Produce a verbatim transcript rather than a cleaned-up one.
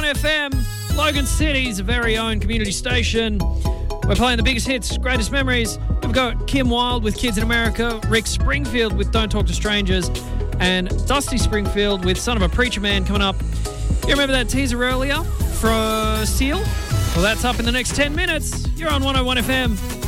F M, Logan City's very own community station. We're playing the biggest hits, greatest memories. We've got Kim Wilde with Kids in America, Rick Springfield with Don't Talk to Strangers, and Dusty Springfield with Son of a Preacher Man coming up. You remember that teaser earlier for Seal? Well, that's up in the next ten minutes. You're on one oh one F M.